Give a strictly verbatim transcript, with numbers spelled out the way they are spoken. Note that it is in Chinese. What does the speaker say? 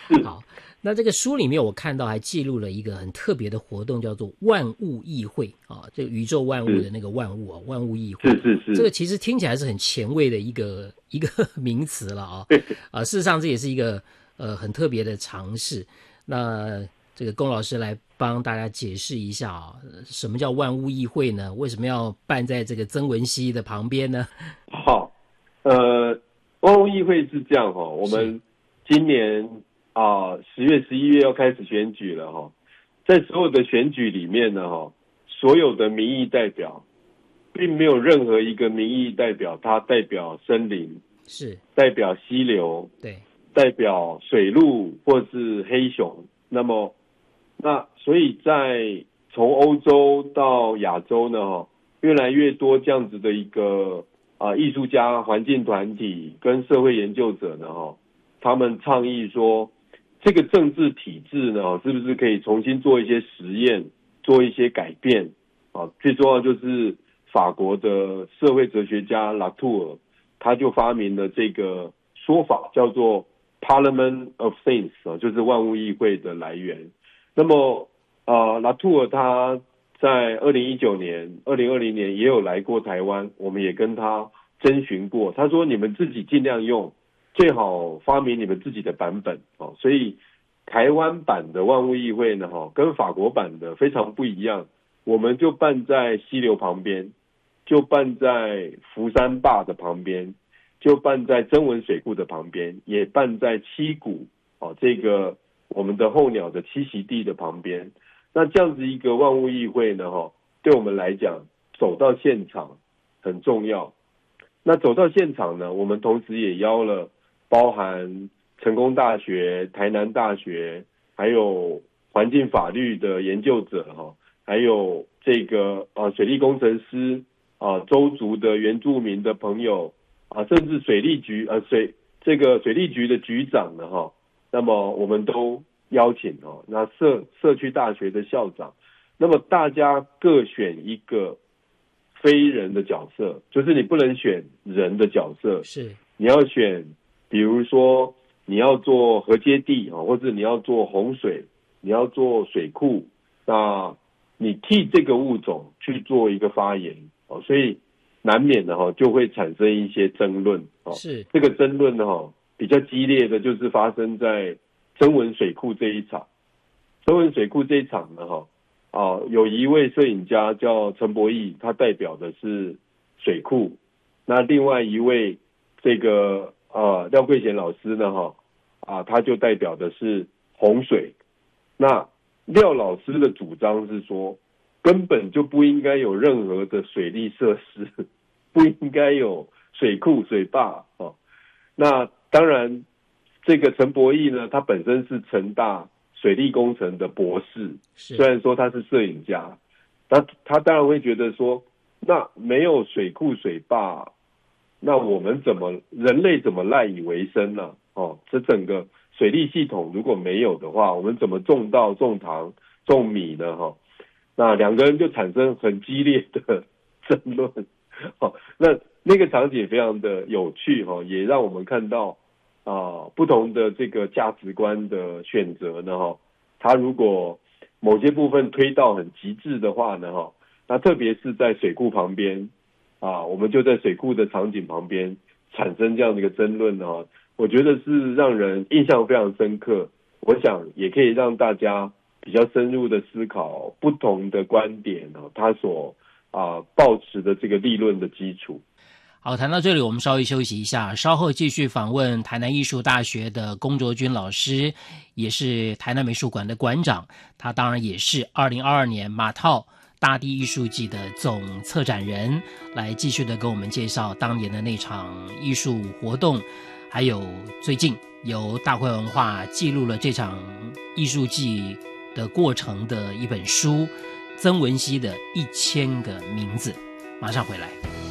好，那这个书里面我看到还记录了一个很特别的活动，叫做万物议会啊，这个宇宙万物的那个万物啊，万物议会。 是是是， 这个其实听起来是很前卫的一个一个名词了啊。啊，事实上这也是一个呃很特别的尝试。那这个龚老师来帮大家解释一下啊，什么叫万物议会呢？为什么要办在这个曾文熙的旁边呢？ 好，呃，万物议会是这样哈，我们今年啊十月、十一月要开始选举了哈，在所有的选举里面呢哈，所有的民意代表，并没有任何一个民意代表他代表森林， 是代表溪流， 对， 代表水鹿或是黑熊。那么，那所以在从欧洲到亚洲呢哈，越来越多这样子的一个啊艺术家、环境团体跟社会研究者呢哈，他们倡议说，这个政治体制呢是不是可以重新做一些实验，做一些改变啊？最重要就是法国的社会哲学家拉图尔，他就发明了这个说法，叫做 Parliament of Things 啊，就是万物议会的来源。那么呃，拉图尔他在二零一九年、二零二零年也有来过台湾，我们也跟他征询过，他说你们自己尽量用，最好发明你们自己的版本哦。所以台湾版的万物议会呢，哈，跟法国版的非常不一样。我们就办在溪流旁边，就办在福山坝的旁边，就办在曾文水库的旁边，也办在七股哦，这个我们的候鸟的栖息地的旁边。那这样子一个万物议会呢，哈，对我们来讲，走到现场很重要。那走到现场呢，我们同时也邀了包含成功大学、台南大学，还有环境法律的研究者哈，还有这个呃水利工程师啊、州族的原住民的朋友啊，甚至水利局呃水这个水利局的局长呢哈，那么我们都邀请哦，那社社区大学的校长，那么大家各选一个非人的角色，就是你不能选人的角色， 是你要选，比如说你要做河阶地啊，或者你要做洪水，你要做水库，那你替这个物种去做一个发言哦，所以难免的哈就会产生一些争论哦。 是这个争论呢哈比较激烈的就是发生在曾文水库这一场。曾文水库这一场呢哈啊有一位摄影家叫陈博义，他代表的是水库，那另外一位这个呃廖桂贤老师呢哈啊他就代表的是洪水。那廖老师的主张是说，根本就不应该有任何的水利设施，不应该有水库水坝哦。那当然这个陈博义呢，他本身是成大水利工程的博士，虽然说他是摄影家，他他当然会觉得说，那没有水库水坝，那我们怎么人类怎么赖以为生呢？哦，这整个水利系统如果没有的话，我们怎么种稻、种糖、种米呢？哈，那两个人就产生很激烈的争论。哦，那那个场景非常的有趣哈，也让我们看到啊、呃、不同的这个价值观的选择呢哈，它如果某些部分推到很极致的话呢哈，那特别是在水库旁边啊，我们就在水库的场景旁边产生这样的一个争论哈。我觉得是让人印象非常深刻，我想也可以让大家比较深入的思考不同的观点哦，他所啊抱持的这个立论的基础。 好，谈到这里我们稍微休息一下，稍后继续访问台南艺术大学的龚卓君老师，也是台南美术馆的馆长，他当然也是二零二二年马套大地艺术季的总策展人，来继续的跟我们介绍当年的那场艺术活动，还有最近由大会文化记录了这场艺术季的过程的一本书，曾文熙的一千个名字。马上回来。